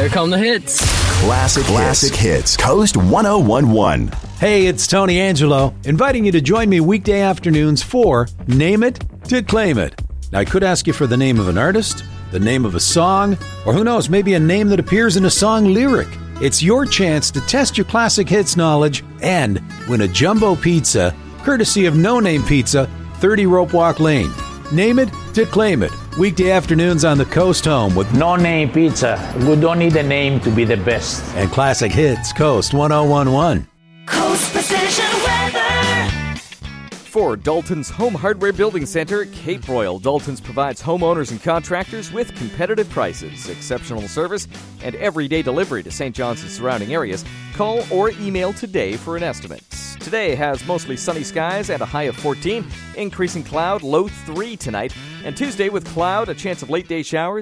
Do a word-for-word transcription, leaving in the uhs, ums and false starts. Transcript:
Here come the hits. Classic, Classic hits. Coast one oh one one. Hey, it's Tony Angelo, inviting you to join me weekday afternoons for Name It to Claim It. Now, I could ask you for the name of an artist, the name of a song, or who knows, maybe a name that appears in a song lyric. It's your chance to test your classic hits knowledge and win a jumbo pizza, courtesy of No Name Pizza, thirty Rope Walk Lane. Name it to claim it. Weekday afternoons on the Coast Home with No Name Pizza. We don't need a name to be the best. And Classic Hits, Coast one oh one one. Coast Precision Weather. For Dalton's Home Hardware Building Center, Cape Royal, Dalton's provides homeowners and contractors with competitive prices, exceptional service, and everyday delivery to Saint John's and surrounding areas. Call or email today for an estimate. Today has mostly sunny skies and a high of fourteen, increasing cloud, low three tonight. And Tuesday with cloud, a chance of late day showers.